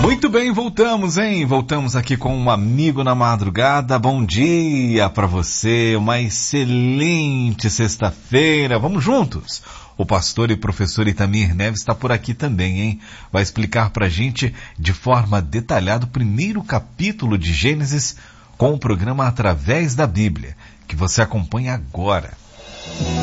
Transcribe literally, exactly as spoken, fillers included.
Muito bem, voltamos, hein? Voltamos aqui com um amigo na madrugada. Bom dia para você, uma excelente sexta-feira. Vamos juntos? O pastor e professor Itamir Neves está por aqui também, hein? Vai explicar pra gente de forma detalhada o primeiro capítulo de Gênesis com o programa Através da Bíblia, que você acompanha agora.